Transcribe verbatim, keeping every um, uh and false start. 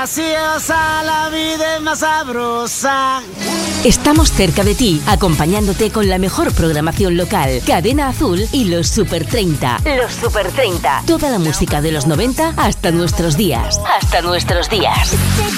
graciosa, la vida es más sabrosa. Estamos cerca de ti, acompañándote con la mejor programación local. Cadena Azul y los Super treinta. Los Super treinta. Toda la música de los noventa hasta nuestros días. Hasta nuestros días.